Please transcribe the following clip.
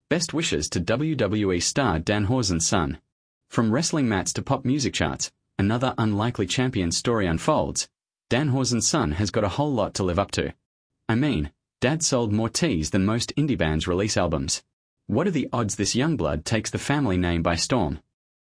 Best wishes to WWE star Danhausen's son. From wrestling mats to pop music charts, another unlikely champion story unfolds. Danhausen's son has got a whole lot to live up to. I mean, Dad sold more tees than most indie bands release albums. What are the odds this youngblood takes the family name by storm?